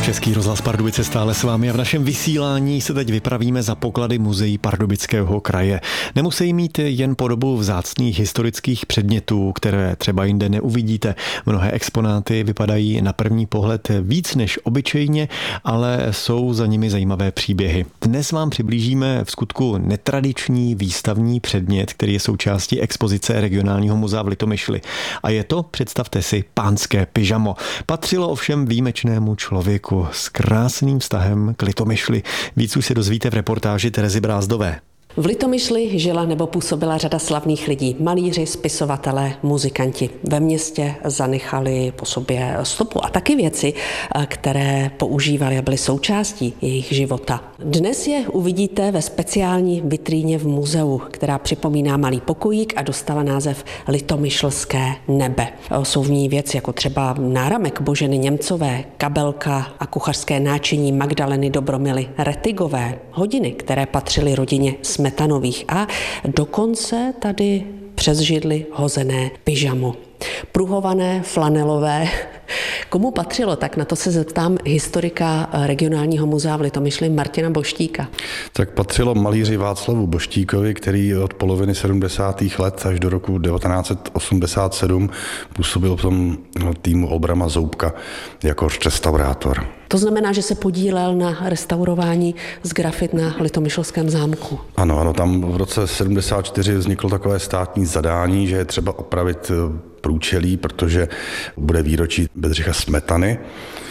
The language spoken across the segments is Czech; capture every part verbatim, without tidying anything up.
Český rozhlas Pardubice stále s vámi a v našem vysílání se teď vypravíme za poklady muzeí Pardubického kraje. Nemusí mít jen podobu vzácných historických předmětů, které třeba jinde neuvidíte. Mnohé exponáty vypadají na první pohled víc než obyčejně, ale jsou za nimi zajímavé příběhy. Dnes vám přiblížíme v skutku netradiční výstavní předmět, který je součástí expozice Regionálního muzea v Litomyšli. A je to, představte si, pánské pyžamo. Patřilo ovšem výjimečnému člověku s krásným vztahem k Litomyšli. Víc už se dozvíte v reportáži Terezy Brázdové. V Litomyšli žila nebo působila řada slavných lidí. Malíři, spisovatelé, muzikanti. Ve městě zanechali po sobě stopu a taky věci, které používali a byly součástí jejich života. Dnes je uvidíte ve speciální vitríně v muzeu, která připomíná malý pokojík a dostala název Litomyšlské nebe. Jsou v ní věci jako třeba náramek Boženy Němcové, kabelka a kuchařské náčiní Magdaleny Dobromily Retigové, hodiny, které patřily rodině Smetanových a dokonce tady přes židli hozené pyžamo. Pruhované, flanelové. Komu patřilo? Tak na to se zeptám historika Regionálního muzea v Litomyšli Martina Boštíka. Tak patřilo malíři Václavu Boštíkovi, který od poloviny sedmdesátých let až do roku devatenáct set osmdesát sedm působil v tom týmu Olbrama Zoubka jako restaurátor. To znamená, že se podílel na restaurování sgrafit na Litomyšlském zámku. Ano, ano, tam v roce sedmdesát čtyři vzniklo takové státní zadání, že je třeba opravit průčelí, protože bude výročí Bedřicha Smetany.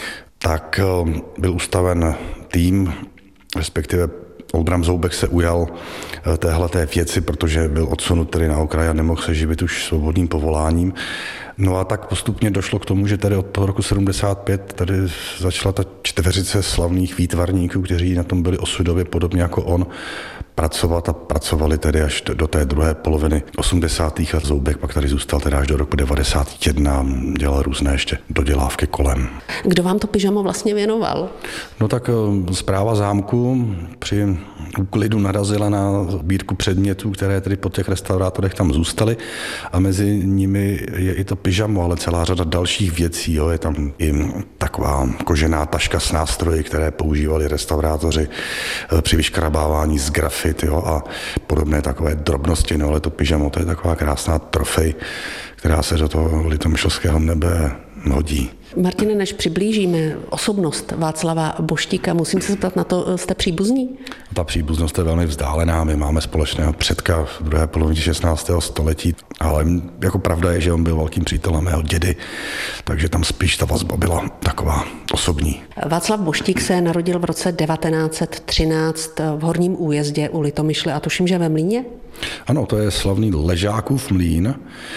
Tak byl ustaven tým, respektive Oldram Zoubek se ujal téhleté věci, protože byl odsunut tedy na okraj a nemohl se živit už svobodným povoláním. No a tak postupně došlo k tomu, že tady od toho roku sedmdesát pět tady začala ta čtveřice slavných výtvarníků, kteří na tom byli osudově podobně jako on, pracovat a pracovali tedy až do té druhé poloviny osmdesátých a Zoubek pak tady zůstal tedy až do roku devadesát jedna a dělal různé ještě dodělávky kolem. Kdo vám to pyžamo vlastně věnoval? No tak správa zámku při úklidu narazila na sbírku předmětů, které tedy po těch restaurátorech tam zůstaly a mezi nimi je i to pyžamo, ale celá řada dalších věcí. Jo. Je tam i taková kožená taška s nástroji, které používali restaurátoři při vyškrabávání z grafit, jo, a podobné takové drobnosti. No, ale to pyžamo, to je taková krásná trofej, která se do toho litomyšlského nebe hodí. Martine, než přiblížíme osobnost Václava Boštíka, musím se zeptat na to, jste příbuzní? Ta příbuznost je velmi vzdálená. My máme společného předka v druhé polovině šestnáctého století, ale jako pravda je, že on byl velkým přítelem mého dědy, takže tam spíš ta vazba byla taková osobní. Václav Boštík se narodil v roce devatenáct set třináct v Horním Újezdě u Litomyšle a tuším, že ve Mlýně? Ano, to je slavný Ležákův mlýn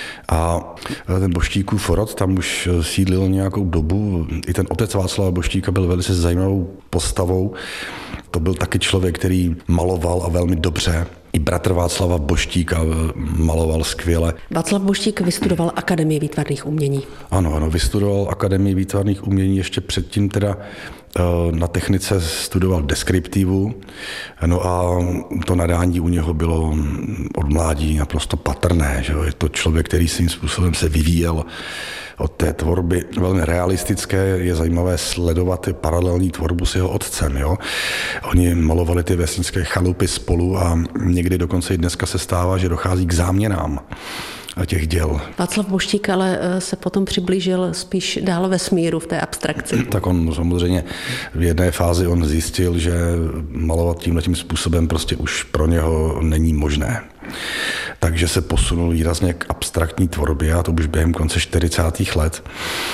a ten Boštíkův rod tam už sídlil nějakou dobu. I ten otec Václava Boštíka byl velice zajímavou postavou. To byl taky člověk, který maloval a velmi dobře. I bratr Václava Boštíka maloval skvěle. Václav Boštík vystudoval Akademii výtvarných umění. Ano, ano, vystudoval Akademii výtvarných umění, ještě předtím teda na technice studoval deskriptivu, no a to nadání u něho bylo od mládí naprosto patrné, že je to člověk, který svým způsobem se vyvíjel od té tvorby velmi realistické, je zajímavé sledovat paralelní tvorbu s jeho otcem. Jo? Oni malovali ty vesnické chalupy spolu a někdy dokonce i dneska se stává, že dochází k záměnám těch děl. Václav Boštík ale se potom přiblížil spíš dál ve smíru v té abstrakci. Tak on samozřejmě v jedné fázi on zjistil, že malovat tímhletím způsobem prostě už pro něho není možné. Takže se posunul výrazně k abstraktní tvorbě a to už během konce čtyřicátých let.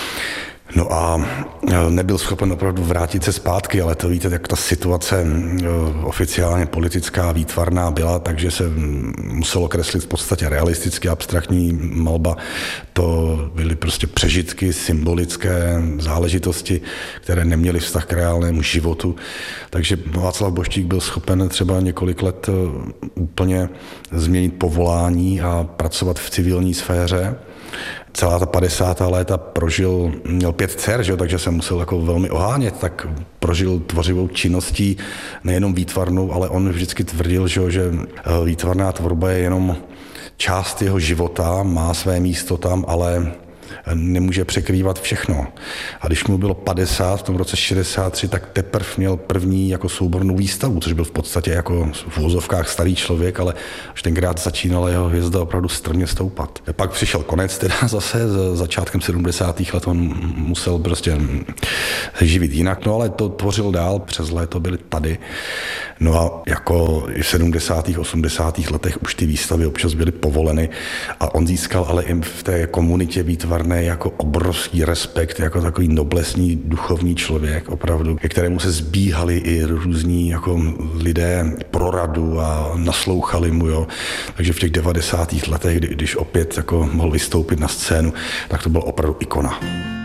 No a nebyl schopen opravdu vrátit se zpátky, ale to víte, jak ta situace oficiálně politická, výtvarná byla, takže se muselo kreslit v podstatě realisticky, abstraktní malba. To byly prostě přežitky, symbolické záležitosti, které neměly vztah k reálnému životu. Takže Václav Boštík byl schopen třeba několik let úplně změnit povolání a pracovat v civilní sféře. Celá ta padesátá léta prožil, měl pět dcer, že, takže se musel jako velmi ohánět, tak prožil tvořivou činností, nejenom výtvarnou, ale on vždycky tvrdil, že, že výtvarná tvorba je jenom část jeho života, má své místo tam, ale nemůže překrývat všechno. A když mu bylo padesát v tom roce šedesát tři, tak teprve měl první jako soubornou výstavu, což byl v podstatě jako v uvozovkách starý člověk, ale už tenkrát začínala jeho hvězda opravdu strmě stoupat. Pak přišel konec teda zase, začátkem sedmdesátých let on musel prostě živit jinak, no ale to tvořil dál, přes léto byli tady. No a jako i v sedmdesátých, osmdesátých letech už ty výstavy občas byly povoleny a on získal ale i v té komunitě výtvarné jako obrovský respekt, jako takový noblesní duchovní člověk opravdu, ke kterému se zbíhali i různí jako lidé pro radu a naslouchali mu, jo. Takže v těch devadesátých letech, kdy, když opět jako mohl vystoupit na scénu, tak to byla opravdu ikona.